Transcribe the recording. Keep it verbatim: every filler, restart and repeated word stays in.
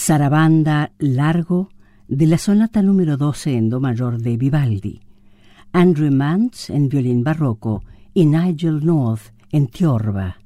Sarabanda largo de la sonata número doce en do mayor de Vivaldi, Andrew Mantz en violín barroco y Nigel North en tiorba.